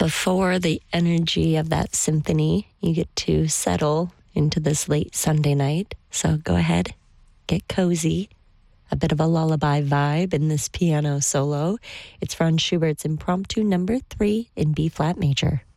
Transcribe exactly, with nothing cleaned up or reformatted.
before the energy of that symphony, you get to settle into this late Sunday night. So go ahead, get cozy. A bit of a lullaby vibe in this piano solo. It's Franz Schubert's Impromptu number three in B-flat major.